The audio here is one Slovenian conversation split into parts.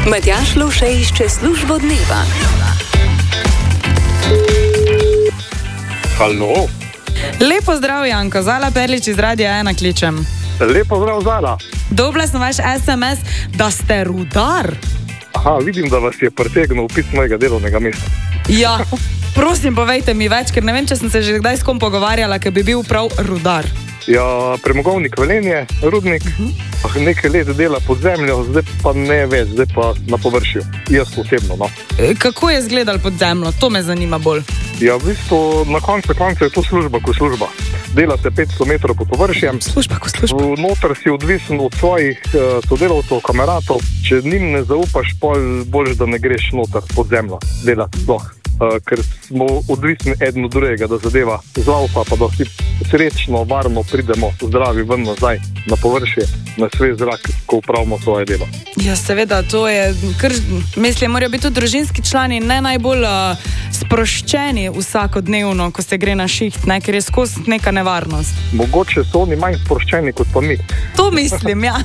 Matjaž Lovše išče službo dneva. Halo. Lepo zdrav, Janko. Zala Perlič iz Radia 1 kličem. Lepo zdrav, Zala. Dobila sem vaš SMS, da ste rudar. Aha, vidim, da vas je pretegnil opis mojega delovnega mesta. Ja, prosim, povejte mi več, ker ne vem, če sem se že kdaj s kom pogovarjala, ker bi bil prav rudar. Ja, premogovnik Velenje, rudnik, nekaj let dela pod zemljo, zdaj pa ne več, zdaj pa na površju. Jaz osebno, no. Kako je izgledal pod zemljo? To me zanima bolj. Ja, v bistvu na koncu je to služba kot služba. Delate 500 metrov pod površjem. Služba kot služba. Noter si odvisen od svojih sodelavcev, kameratov. Če njim ne zaupaš, boljš, da ne greš noter pod zemljo delati sploh. Ker smo odvisni eden od drugega, da zadeva zaupa, pa da vsi srečno, varno pridemo zdravi ven nazaj na površje, na svež zrak, ko upravimo svoje delo. Ja, seveda, to je, mislim, morajo biti tudi družinski člani ne najbolj sproščeni vsakodnevno, ko se gre na šiht, ne, ker je skozi neka nevarnost. Mogoče so oni manj sproščeni kot pa mi. To mislim, ja.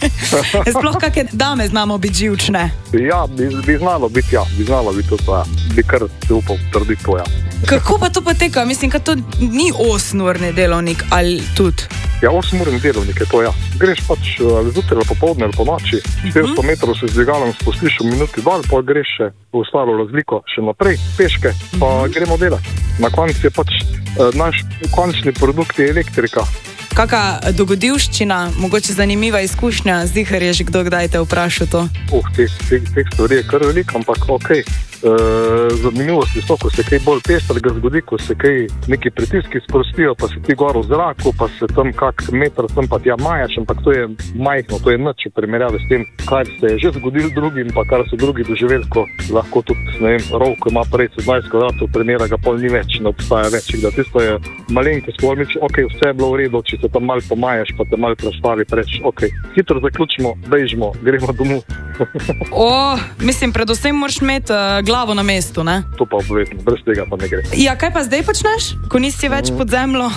Sploh kakšne dame znamo biti živčne. Ja, bi znalo biti, to pa bi kar se upal trditi to, ja. Kako pa to poteka? Mislim, da to ni 8-urni delovnik ali tudi? Ja, 8-urni delovnik je to, ja. Greš pač ali zjutraj ali popoldne ali po noči, 400 metrov se z dvigalom spustiš v minuti dol, pa greš še v ostalo razliko še naprej, peške, pa gremo delati. Na koncu je pač naš končni produkt je elektrika. Kakšna dogodivščina, mogoče zanimiva izkušnja, zihar je že kdo kdaj te vprašal to? Teh stvari je kar veliko, ampak okej. Zanimivosti so, ko se kaj bolj pestrega zgodi, ko se kaj neki pritiski sprostijo, pa se ti gor v zraku, pa se tam kak meter sem pa tja majaš, ampak to je majhno, to je nič v primerjavi s tem, kar se je že zgodil drugim, pa kar so drugi doživeli, ko lahko tudi, ne vem, rov, ko ima prej 17 kvadratov, primera ga pol ni več, ne obstaja več, da tisto je malenkost, ko misliš, okej, vse je bilo v redu, če se tam malo pomajaš, pa te malo prestavi preč, okej. Hitro zaključimo, bežimo, gremo domov. Mislim, predvsem moraš imeti glavo na mestu, ne? To pa obvezno, brez tega pa ne gre. Ja, kaj pa zdaj počneš, ko nisi več pod zemljo?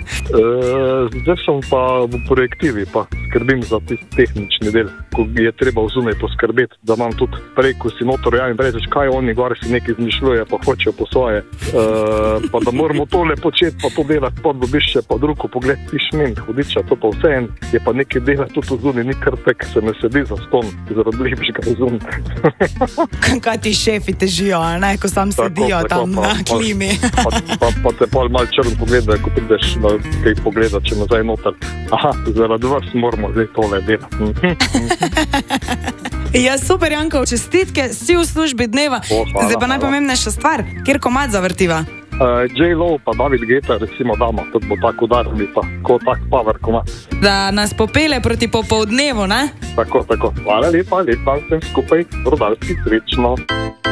Zdaj sem pa v projektivi, pa skrbim za tehnični del, ko je treba vzunaj poskrbeti, da imam tudi prej, ko si notor in rečeš, kaj oni gor si nekaj izmišljuje, pa hočejo po svoje, pa da moramo tole početi, pa to delati, pa dobiš še pa drugo pogled, tiš men, hudiča, to pa vse en, je pa nekaj dela tudi vzunaj, ni kar tek, se ne sedi za ston, zaradi lepšega vzunaj. Kaj ti šefi težijo, ne, ko sam sedijo tam na klimi. Pa te pol malo črn pogleda, ko prideš kaj pogleda, če nazaj noter. Aha, zaradi vas moramo zdaj tole delati. Ja, super, Janko, čestitke, si v službi dneva. Zdaj pa najpomembnejša stvar, kjer komad zavrtiva? J-Lo pa David Guetta, recimo damo, tudi bo tako udarili, pa ko tak power komad. Da nas popele proti popoldnevu, ne? Tako. Hvala lepa, vsem skupaj, rodarski srečno.